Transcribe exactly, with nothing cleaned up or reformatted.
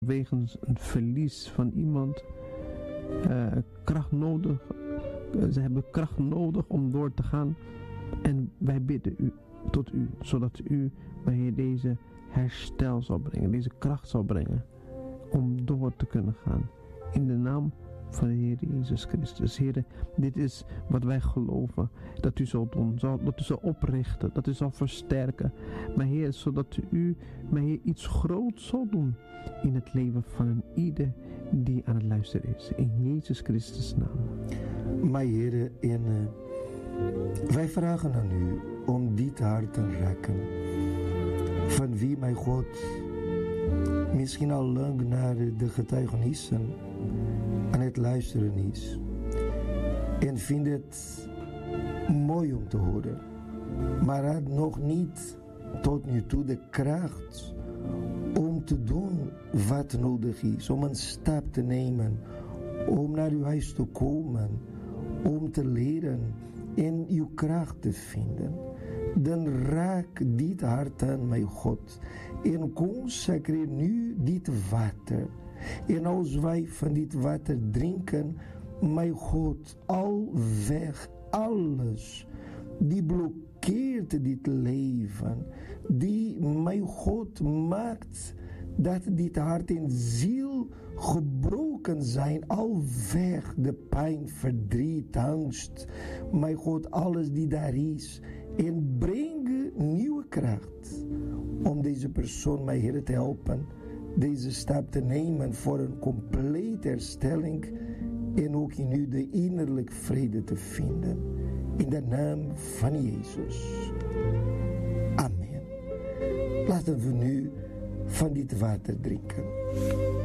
wegens een verlies van iemand uh, kracht nodig. Uh, ze hebben kracht nodig om door te gaan. En wij bidden u tot u, zodat u, mijn Heer, deze herstel zal brengen, deze kracht zal brengen om door te kunnen gaan. In de naam van de Heer Jezus Christus. Heer, dit is wat wij geloven dat u zal doen, zal, dat u zal oprichten, dat u zal versterken. Maar Heer, zodat u, mijn Heer, iets groots zal doen in het leven van een ieder die aan het luisteren is. In Jezus Christus' naam. Maar Heer, en, uh, wij vragen aan u om dit hart te raken. Van wie, mijn God, misschien al lang naar de getuigenissen aan het luisteren is. En vindt het mooi om te horen. Maar had nog niet tot nu toe de kracht om te doen wat nodig is. Om een stap te nemen. Om naar uw huis te komen. Om te leren en uw kracht te vinden. Dan raak dit hart aan, mijn God. En consecreer nu dit water. En als wij van dit water drinken, mijn God, al weg alles die blokkeert dit leven, die, mijn God, maakt dat dit hart en ziel gebroken zijn, al weg de pijn, verdriet, angst, mijn God, alles die daar is, en breng nieuwe kracht om deze persoon, mijn Heer, te helpen, deze stap te nemen voor een complete herstelling en ook in u de innerlijke vrede te vinden. In de naam van Jezus. Amen. Laten we nu van dit water drinken.